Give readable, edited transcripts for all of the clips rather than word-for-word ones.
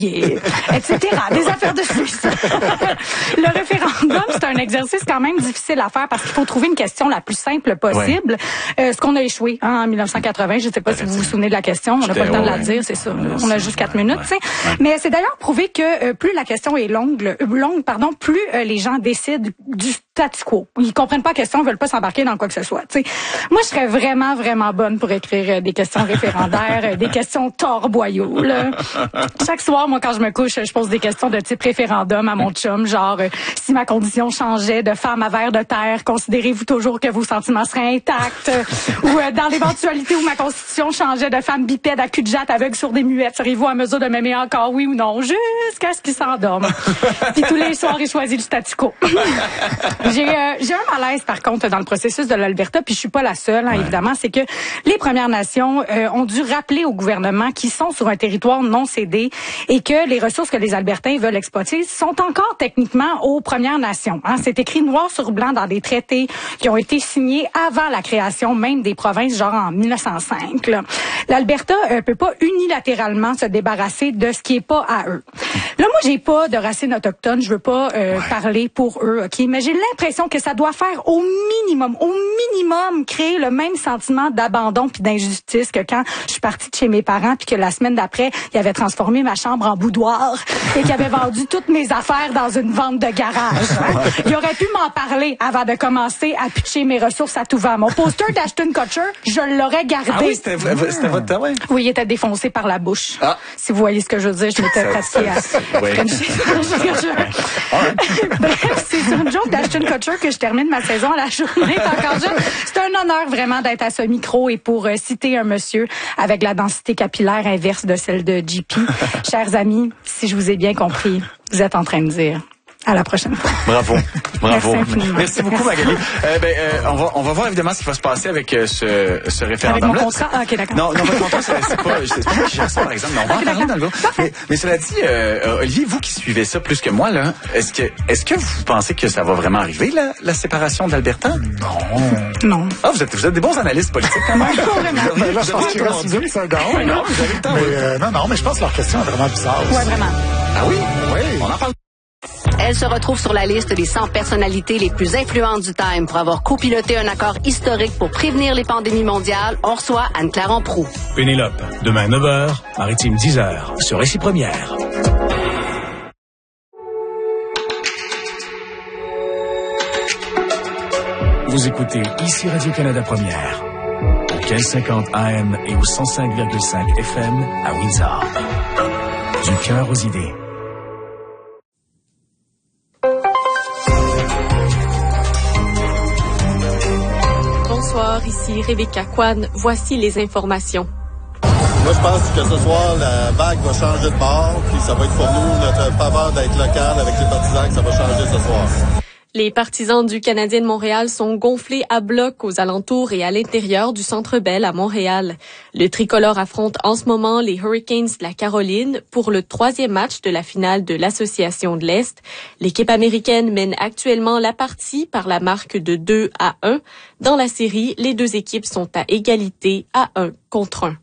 etc. Des affaires de Suisse. Le référendum, c'est un exercice quand même difficile à faire parce qu'il faut trouver une question la plus simple possible. Ce qu'on a échoué en 1980, je ne sais pas si vous vous souvenez de la question, on n'a pas le temps de la dire, c'est ça. On a juste 4 minutes, tu sais. Mais c'est d'ailleurs prouvé que plus la question est longue, plus les gens décident du statu quo. Ils comprennent pas la question, ils veulent pas s'embarquer dans quoi que ce soit. Tu sais, moi, je serais vraiment, vraiment bonne pour écrire des questions référendaires, des questions torboyaux. Là. Chaque soir, moi, quand je me couche, je pose des questions de type référendum à mon chum, genre si ma condition changeait de femme à ver de terre, considérez-vous toujours que vos sentiments seraient intacts? Ou dans l'éventualité où ma constitution changeait de femme bipède à cul de jatte aveugle sur des muettes, serez-vous à mesure de m'aimer encore, oui ou non, jusqu'à ce qu'il s'endorme. Puis tous les soirs, il choisit le statu quo. J'ai un malaise, par contre, dans le processus de l'Alberta, puis je suis pas la seule, hein, évidemment, c'est que les Premières Nations ont dû rappeler au gouvernement qu'ils sont sur un territoire non cédé et que les ressources que les Albertains veulent exploiter sont encore techniquement aux Premières Nations. Hein. C'est écrit noir sur blanc dans des traités qui ont été signés avant la création même des provinces, genre en 1905. L'Alberta peut pas unilatéralement se débarrasser de ce qui est pas à eux. Là, moi, j'ai pas de racines autochtones, je veux pas parler pour eux, ok, mais j'ai l'impression que ça doit faire au minimum, créer le même sentiment d'abandon puis d'injustice que quand je suis partie de chez mes parents puis que la semaine d'après, ils avaient transformé ma chambre en boudoir et qu'ils avaient vendu toutes mes affaires dans une vente de garage. Ils auraient pu m'en parler avant de commencer à pitcher mes ressources à tout va. Mon poster d'Ashton Kutcher, je l'aurais gardé. Ah oui, c'était votre temps, ouais? Oui, il était défoncé par la bouche. Ah. Si vous voyez ce que je veux dire, je m'étais pratiquée à... Bref, c'est sur une joke d'Ashton Kutcher que je termine ma saison à la journée. C'est un honneur vraiment d'être à ce micro et pour citer un monsieur avec la densité capillaire inverse de celle de JP. Chers amis, si je vous ai bien compris, vous êtes en train de dire... À la prochaine fois. Bravo. Merci beaucoup, Magali. On va voir évidemment ce qui va se passer avec ce référendum. Avec mon contrat? Ah, OK, d'accord. Non, votre contrat, c'est pas moi qui gère ça, par exemple. Non, on va en parler dans le groupe. Mais cela dit, Olivier, vous qui suivez ça plus que moi, là, est-ce que vous pensez que ça va vraiment arriver, la séparation de l'Alberta? Non. Ah, vous êtes des bons analystes politiques, quand même. Pas vraiment. Là, je pense qu'il reste 2 secondes. Non, vous avez le temps. Non, mais je pense que leur question est vraiment bizarre. Ouais, vraiment. Ah oui? Oui. On en parle. Elle se retrouve sur la liste des 100 personnalités les plus influentes du Time pour avoir copiloté un accord historique pour prévenir les pandémies mondiales. On reçoit Anne-Claire Amproux. Pénélope, demain 9h, Maritime 10h, sur Récit Première. Vous écoutez ici Radio-Canada Première, au 1550 AM et au 105,5 FM à Windsor. Du cœur aux idées. Bonsoir, ici Rebecca Kwan. Voici les informations. Moi, je pense que ce soir, la vague va changer de bord, puis ça va être pour nous notre faveur d'être local avec les partisans que ça va changer ce soir. Les partisans du Canadien de Montréal sont gonflés à bloc aux alentours et à l'intérieur du Centre Bell à Montréal. Le tricolore affronte en ce moment les Hurricanes de la Caroline pour le 3e match de la finale de l'Association de l'Est. L'équipe américaine mène actuellement la partie par la marque de 2-1. Dans la série, les deux équipes sont à égalité à 1-1.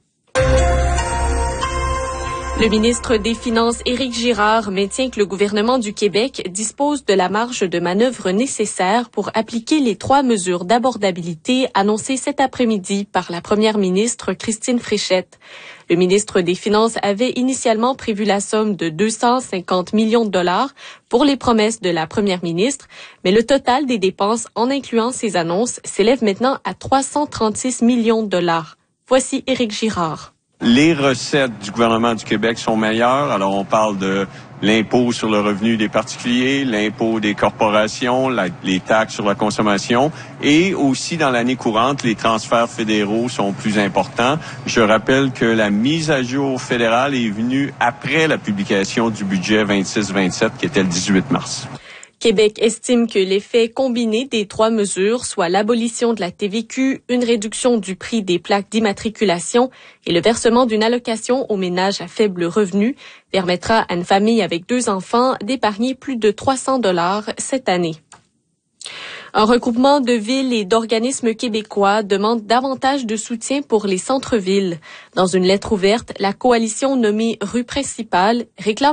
Le ministre des Finances, Éric Girard, maintient que le gouvernement du Québec dispose de la marge de manœuvre nécessaire pour appliquer les 3 mesures d'abordabilité annoncées cet après-midi par la première ministre Christine Fréchette. Le ministre des Finances avait initialement prévu la somme de 250 millions de dollars pour les promesses de la première ministre, mais le total des dépenses en incluant ces annonces s'élève maintenant à 336 millions de dollars. Voici Éric Girard. Les recettes du gouvernement du Québec sont meilleures. Alors, on parle de l'impôt sur le revenu des particuliers, l'impôt des corporations, les taxes sur la consommation et aussi dans l'année courante, les transferts fédéraux sont plus importants. Je rappelle que la mise à jour fédérale est venue après la publication du budget 26-27 qui était le 18 mars. Québec estime que l'effet combiné des 3 mesures, soit l'abolition de la TVQ, une réduction du prix des plaques d'immatriculation et le versement d'une allocation aux ménages à faible revenu, permettra à une famille avec 2 enfants d'épargner plus de 300 $ cette année. Un regroupement de villes et d'organismes québécois demande davantage de soutien pour les centres-villes. Dans une lettre ouverte, la coalition nommée Rue principale réclame